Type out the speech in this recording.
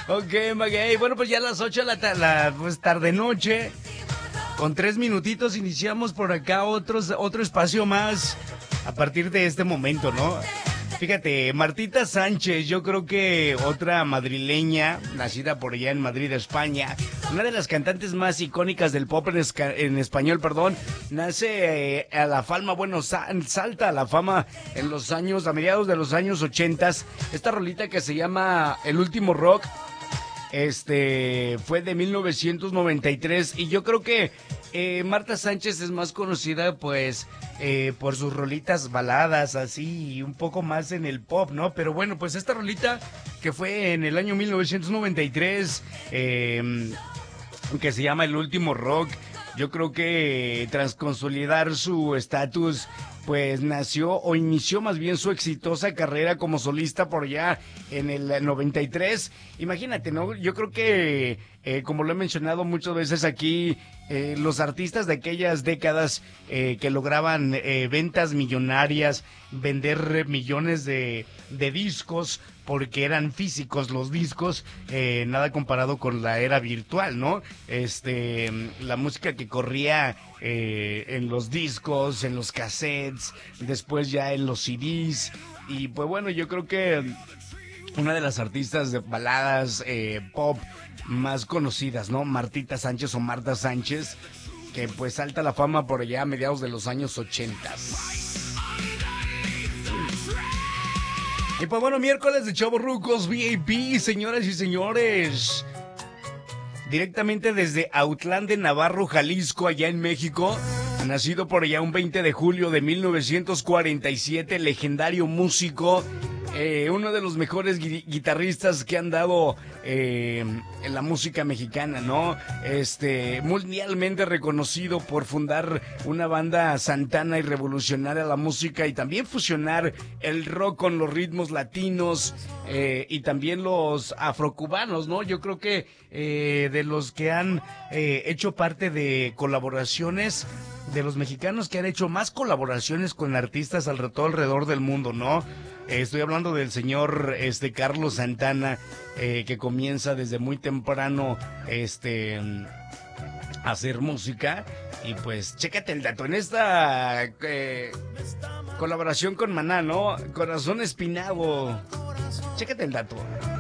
Ok, Maguey. Bueno, pues ya a las 8 de pues tarde-noche. Con 3 minutitos iniciamos por acá otro espacio más a partir de este momento, ¿no? Fíjate, Martita Sánchez, yo creo que otra madrileña, nacida por allá en Madrid, España, una de las cantantes más icónicas del pop en español, perdón, nace a la fama, bueno, salta a la fama a mediados de los años 80. Esta rolita que se llama El Último Rock, fue de 1993 y yo creo que Marta Sánchez es más conocida pues por sus rolitas baladas así un poco más en el pop, ¿no? Pero bueno, pues esta rolita que fue en el año 1993 que se llama El Último Rock, yo creo que tras consolidar su estatus pues nació o inició más bien su exitosa carrera como solista por allá en el 93. Imagínate, ¿no? Yo creo que, como lo he mencionado muchas veces aquí, los artistas de aquellas décadas que lograban ventas millonarias, vender millones de discos, porque eran físicos los discos, nada comparado con la era virtual, ¿no? La música que corría en los discos, en los cassettes, después ya en los CDs, y pues bueno, yo creo que una de las artistas de baladas pop más conocidas, ¿no? Martita Sánchez o Marta Sánchez, que pues salta a la fama por allá a mediados de los años 80. Y pues bueno, miércoles de Chavorrucos VIP, señoras y señores. Directamente desde Autlán de Navarro, Jalisco, allá en México. Nacido por allá un 20 de julio de 1947, legendario músico. Uno de los mejores guitarristas que han dado en la música mexicana, ¿no? Mundialmente reconocido por fundar una banda santana y revolucionar la música y también fusionar el rock con los ritmos latinos y también los afrocubanos, ¿no? Yo creo que de los que han hecho parte de colaboraciones, de los mexicanos que han hecho más colaboraciones con artistas alrededor del mundo, ¿no? Estoy hablando del señor Carlos Santana, que comienza desde muy temprano a hacer música. Y pues chécate el dato en esta colaboración con Maná, ¿no? Corazón Espinado. Chécate el dato.